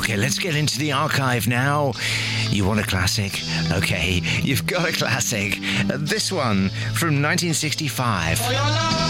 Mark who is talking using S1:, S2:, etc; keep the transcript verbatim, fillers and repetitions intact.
S1: Okay, let's get into the archive now. You want a classic? Okay, you've got a classic. Uh, this one from nineteen sixty-five.